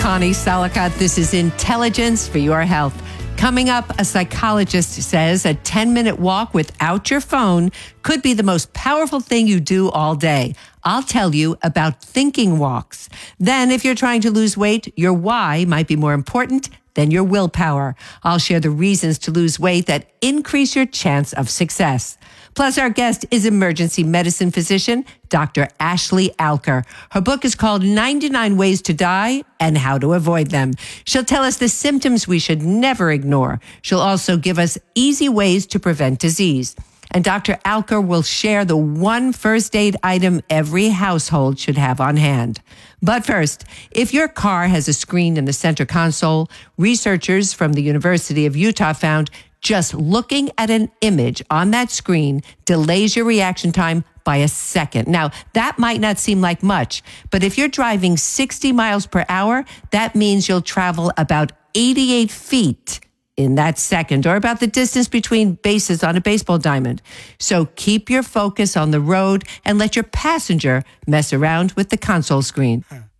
Connie Salicott. This is Intelligence for Your Health. Coming up, a psychologist says a 10-minute walk without your phone could be the most powerful thing you do all day. I'll tell you about thinking walks. Then, if you're trying to lose weight, your why might be more important than your willpower. I'll share the reasons to lose weight that increase your chance of success. Plus, our guest is emergency medicine physician, Dr. Ashley Alker. Her book is called 99 Ways to Die and How to Avoid Them. She'll tell us the symptoms we should never ignore. She'll also give us easy ways to prevent disease. And Dr. Alker will share the one first aid item every household should have on hand. But first, if your car has a screen in the center console, researchers from the University of Utah found just looking at an image on that screen delays your reaction time by a second. Now, that might not seem like much, but if you're driving 60 miles per hour, that means you'll travel about 88 feet in that second, or about the distance between bases on a baseball diamond. So keep your focus on the road and let your passenger mess around with the console screen.